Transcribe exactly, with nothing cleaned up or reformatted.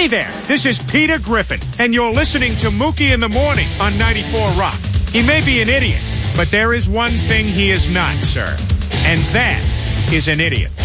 Hey there, this is Peter Griffin, and you're listening to Mookie in the Morning on ninety-four Rock. He may be an idiot, but there is one thing he is not, sir, and that is an idiot.